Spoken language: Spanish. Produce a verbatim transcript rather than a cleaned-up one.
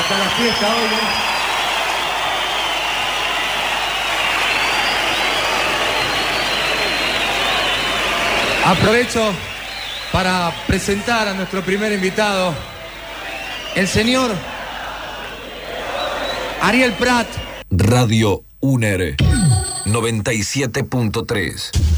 está la fiesta hoy, ¿no? Aprovecho para presentar a nuestro primer invitado, el señor Ariel Prat. Radio U N E R noventa y siete punto tres.